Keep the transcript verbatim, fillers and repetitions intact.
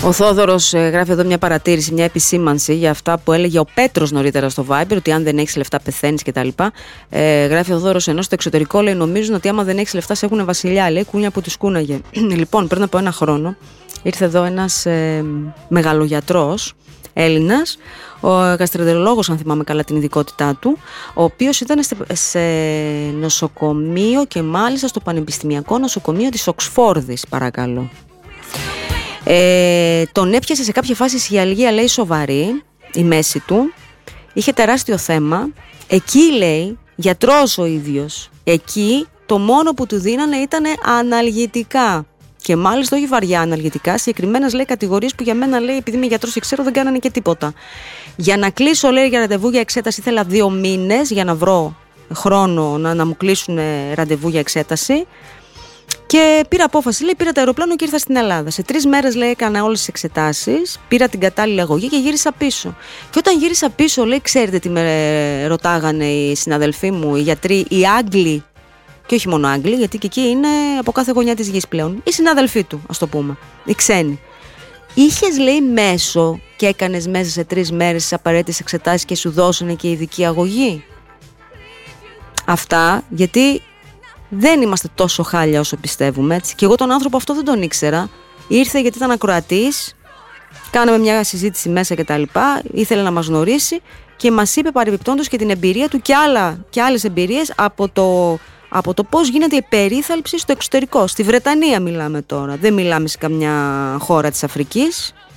Ο Θόδωρος ε, γράφει εδώ μια παρατήρηση, μια επισήμανση για αυτά που έλεγε ο Πέτρος νωρίτερα στο Viber, ότι αν δεν έχεις λεφτά πεθαίνεις κτλ. Ε, γράφει ο Θόδωρος, ενώ στο εξωτερικό λέει νομίζουν ότι άμα δεν έχεις λεφτά σε έχουν βασιλιά, λέει κούνια που τους κούναγε. Λοιπόν, πριν από ένα χρόνο ήρθε εδώ ένας ε, μεγαλογιατρός Έλληνας, ο γαστρεντερολόγος, αν θυμάμαι καλά την ειδικότητά του, ο οποίος ήταν σε νοσοκομείο και μάλιστα στο Πανεπιστημιακό Νοσοκομείο της Οξφόρδης, παρακαλώ. Ε, τον έπιασε σε κάποια φάση η σιαλγία, λέει, σοβαρή, η μέση του, είχε τεράστιο θέμα. Εκεί, λέει, γιατρός ο ίδιος, εκεί το μόνο που του δίνανε ήταν αναλγητικά. Και μάλιστα όχι βαριά αναλγητικά, συγκεκριμένες, λέει, κατηγορίες που για μένα, λέει, επειδή είμαι γιατρός και ξέρω, δεν κάνανε και τίποτα. Για να κλείσω, λέει, για ραντεβού για εξέταση ήθελα δύο μήνες για να βρω χρόνο να, να μου κλείσουν ραντεβού για εξέταση. Και πήρα απόφαση, λέει, πήρα το αεροπλάνο και ήρθα στην Ελλάδα. Σε τρεις μέρες, λέει, έκανα όλες τις εξετάσεις, πήρα την κατάλληλη αγωγή και γύρισα πίσω. Και όταν γύρισα πίσω, λέει, ξέρετε τι με ρωτάγανε οι συναδελφοί μου, οι γιατροί, οι Άγγλοι, και όχι μόνο Άγγλοι, γιατί και εκεί είναι από κάθε γωνιά της γης πλέον, οι συναδελφοί του, ας το πούμε, οι ξένοι. Είχες, λέει, μέσο και έκανες μέσα σε τρεις μέρες τις απαραίτητες εξετάσεις και σου δώσανε και ειδική αγωγή? Αυτά, γιατί δεν είμαστε τόσο χάλια όσο πιστεύουμε, έτσι. Και εγώ τον άνθρωπο αυτό δεν τον ήξερα. Ήρθε γιατί ήταν ακροατής, κάναμε μια συζήτηση μέσα κτλ. Ήθελε να μας γνωρίσει και μας είπε παρεμπιπτόντως και την εμπειρία του και, άλλα, και άλλες εμπειρίες από το, από το πώς γίνεται η περίθαλψη στο εξωτερικό. Στη Βρετανία μιλάμε τώρα. Δεν μιλάμε σε καμιά χώρα της Αφρικής.